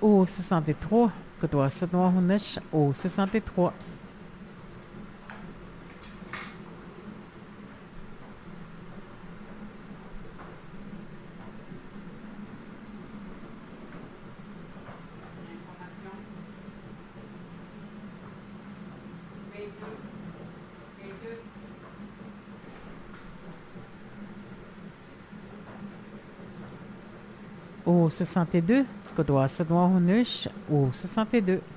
au 63, Kedua Senua Hunesh au 63. Au 62, Kedua Senua Hunesh au 62.